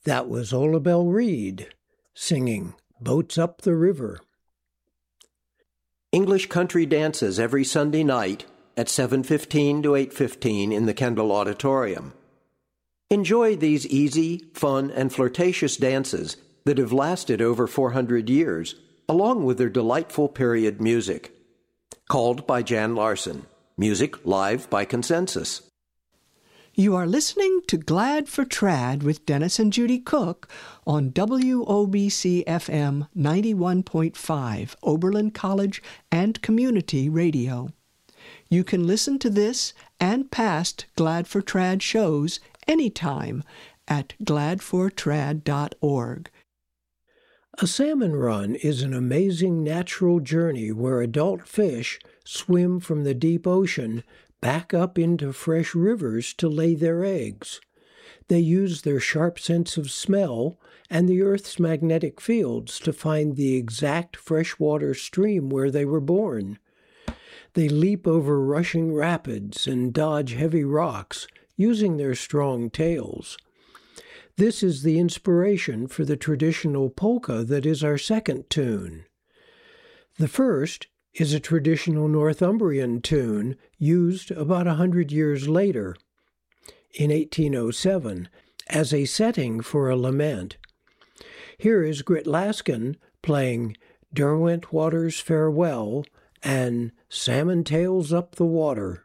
That was Olabelle Reed singing Boats Up the River. English country dances every Sunday night at 7:15 to 8:15 in the Kendall Auditorium. Enjoy these easy, fun, and flirtatious dances that have lasted over 400 years, along with their delightful period music. Called by Jan Larson. Music live by consensus. You are listening to Glad for Trad with Dennis and Judy Cook on WOBC-FM 91.5, Oberlin College and Community Radio. You can listen to this and past Glad for Trad shows anytime at gladfortrad.org. A salmon run is an amazing natural journey where adult fish swim from the deep ocean back up into fresh rivers to lay their eggs. They use their sharp sense of smell and the Earth's magnetic fields to find the exact freshwater stream where they were born. They leap over rushing rapids and dodge heavy rocks using their strong tails. This is the inspiration for the traditional polka that is our second tune. The first is a traditional Northumbrian tune used about 100 years later, in 1807, as a setting for a lament. Here is Grit Laskin playing Derwent Water's Farewell and Salmon Tails Up the Water.